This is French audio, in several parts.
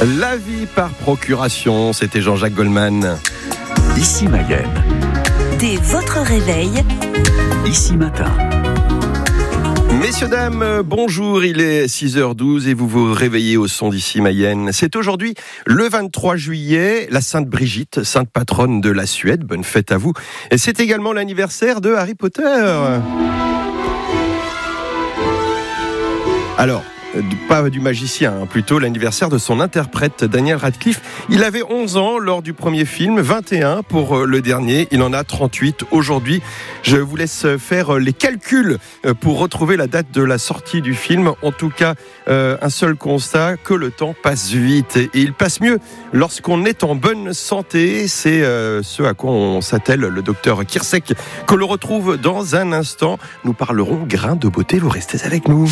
La vie par procuration, c'était Jean-Jacques Goldman. Ici Mayenne. Dès votre réveil, Ici Matin. Messieurs, dames, bonjour, il est 6h12 et vous vous réveillez au son d'Ici Mayenne. C'est aujourd'hui le 23 juillet, la Sainte Brigitte, sainte patronne de la Suède. Bonne fête à vous. Et c'est également l'anniversaire de Harry Potter. Alors, pas du magicien, plutôt l'anniversaire de son interprète Daniel Radcliffe. Il avait 11 ans lors du premier film, 21 pour le dernier, il en a 38 aujourd'hui. Je vous laisse faire les calculs pour retrouver la date de la sortie du film. En tout cas, un seul constat, que le temps passe vite. Et il passe mieux lorsqu'on est en bonne santé. C'est ce à quoi on s'attelle le docteur Kirsek, que l'on retrouve dans un instant. Nous parlerons grains de beauté, vous restez avec nous.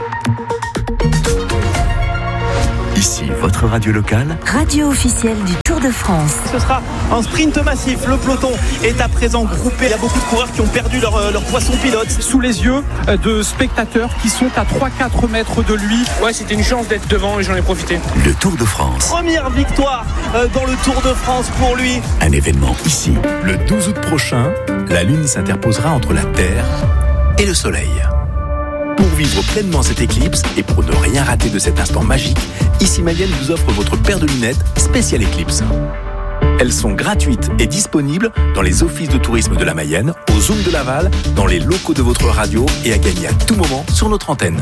Ici votre radio locale. radio officielle du Tour de France. Ce sera un sprint massif. Le peloton est à présent groupé. Il y a beaucoup de coureurs qui ont perdu leur poisson pilote. Sous les yeux de spectateurs qui sont à 3-4 mètres de lui. Ouais, c'était une chance d'être devant et j'en ai profité. Le Tour de France. Première victoire dans le Tour de France pour lui. Un événement ici. Le 12 août prochain, la Lune s'interposera entre la Terre Et le soleil. pour vivre pleinement cette éclipse et pour ne rien rater de cet instant magique. Ici Mayenne vous offre votre paire de lunettes spéciale éclipse. Elles sont gratuites et disponibles dans les offices de tourisme de la Mayenne, au Zoom de Laval, dans les locaux de votre radio et à gagner à tout moment sur notre antenne.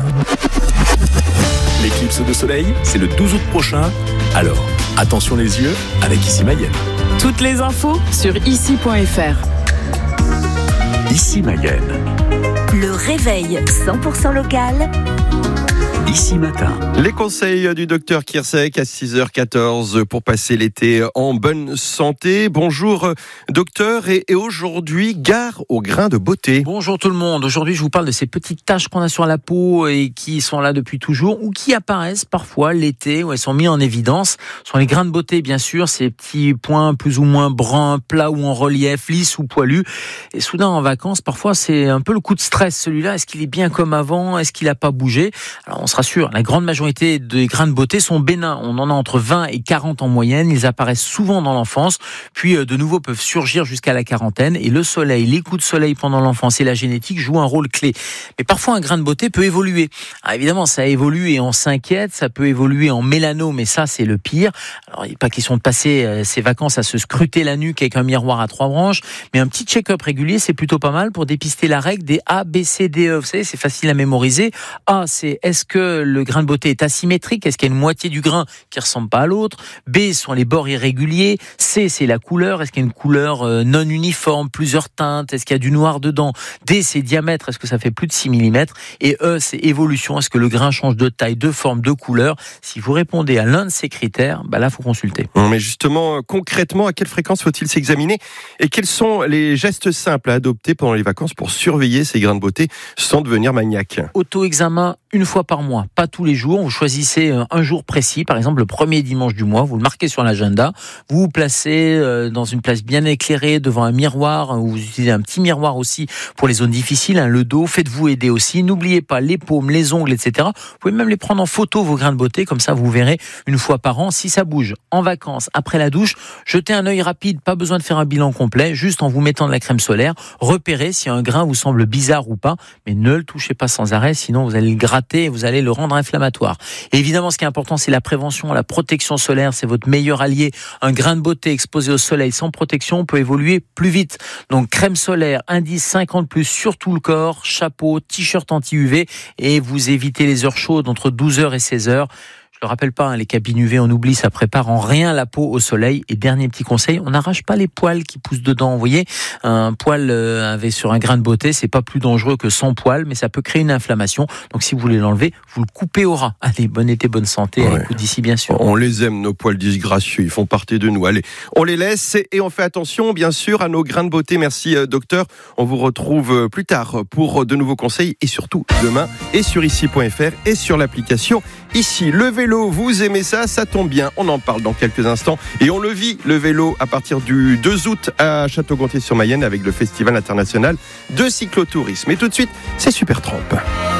L'éclipse de soleil, c'est le 12 août prochain. Alors, attention les yeux avec Ici Mayenne. Toutes les infos sur ici.fr. Ici Mayenne. Le réveil 100% local. Ici Matin. Les conseils du docteur Kirsek à 6h14 pour passer l'été en bonne santé. Bonjour docteur, et aujourd'hui, gare aux grains de beauté. Bonjour tout le monde, aujourd'hui je vous parle de ces petites taches qu'on a sur la peau et qui sont là depuis toujours ou qui apparaissent parfois l'été où elles sont mises en évidence. Ce sont les grains de beauté bien sûr, ces petits points plus ou moins bruns, plats ou en relief, lisses ou poilus. Et soudain en vacances, parfois c'est un peu le coup de stress celui-là. Est-ce qu'il est bien comme avant? Est-ce qu'il n'a pas bougé? Alors on se rassure, la grande majorité des grains de beauté sont bénins. On en a entre 20 et 40 en moyenne. Ils apparaissent souvent dans l'enfance, puis de nouveau peuvent surgir jusqu'à la quarantaine. Et le soleil, les coups de soleil pendant l'enfance et la génétique jouent un rôle clé. Mais parfois, un grain de beauté peut évoluer. Alors évidemment, ça évolue et on s'inquiète. Ça peut évoluer en mélanome, mais ça, c'est le pire. Alors, il n'est pas question de passer ses vacances à se scruter la nuque avec un miroir à 3 branches, mais un petit check-up régulier, c'est plutôt pas mal pour dépister la règle des A, B, C, D, E. Vous savez, c'est facile à mémoriser. A, c'est est-ce que le grain de beauté est asymétrique? Est-ce qu'il y a une moitié du grain qui ressemble pas à l'autre? B, sont les bords irréguliers. C, c'est la couleur. Est-ce qu'il y a une couleur non uniforme, plusieurs teintes? Est-ce qu'il y a du noir dedans? D, c'est diamètre. Est-ce que ça fait plus de 6 mm? Et E, c'est évolution. Est-ce que le grain change de taille, de forme, de couleur? Si vous répondez à l'un de ces critères, là, faut consulter. Mais justement, concrètement, à quelle fréquence faut-il s'examiner? Et quels sont les gestes simples à adopter pendant les vacances pour surveiller ces grains de beauté sans devenir maniaque? Auto-examen une fois par mois, pas tous les jours. Vous choisissez un jour précis, par exemple le premier dimanche du mois, vous le marquez sur l'agenda, vous vous placez dans une place bien éclairée devant un miroir, vous utilisez un petit miroir aussi pour les zones difficiles, le dos, faites-vous aider aussi, n'oubliez pas les paumes, les ongles, etc. Vous pouvez même les prendre en photo, vos grains de beauté, comme ça vous verrez une fois par an si ça bouge. En vacances, après la douche, jetez un œil rapide, pas besoin de faire un bilan complet, juste en vous mettant de la crème solaire, repérez si un grain vous semble bizarre ou pas, mais ne le touchez pas sans arrêt, sinon vous allez le gratter et vous allez le rendre inflammatoire. Et évidemment, ce qui est important, c'est la prévention, la protection solaire, c'est votre meilleur allié. Un grain de beauté exposé au soleil sans protection peut évoluer plus vite. Donc crème solaire, indice 50+, sur tout le corps, chapeau, t-shirt anti-UV, et vous évitez les heures chaudes entre 12h et 16h. Je le rappelle pas, les cabines UV, on oublie, ça prépare en rien la peau au soleil. Et dernier petit conseil, on n'arrache pas les poils qui poussent dedans. Vous voyez, un poil sur un grain de beauté, c'est pas plus dangereux que sans poil, mais ça peut créer une inflammation. Donc si vous voulez l'enlever, vous le coupez au ras. Allez, bon été, bonne santé. Ouais. Écoute d'ici, bien sûr. On les aime, nos poils disgracieux, ils font partie de nous. Allez, on les laisse et on fait attention, bien sûr, à nos grains de beauté. Merci, docteur. On vous retrouve plus tard pour de nouveaux conseils et surtout demain et sur ici.fr et sur l'application Ici. Le vélo, vous aimez ça? Ça tombe bien, on en parle dans quelques instants et on le vit, le vélo, à partir du 2 août à Château-Gontier-sur-Mayenne avec le Festival international de cyclotourisme. Et tout de suite, c'est Supertramp.